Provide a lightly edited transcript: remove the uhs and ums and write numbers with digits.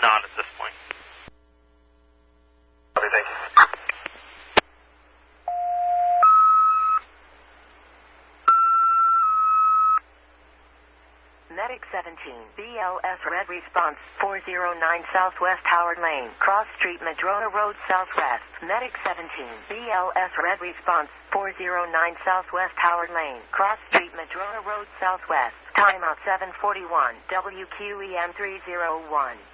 not at this point. Okay, thank you. Medic 17, BLS Red Response, 409 Southwest Howard Lane, Cross Street, Madrona Road, Southwest. Medic 17, BLS Red Response, 409 Southwest Howard Lane, Cross Street, Madrona Road, Southwest. Timeout 741, WQEM 301.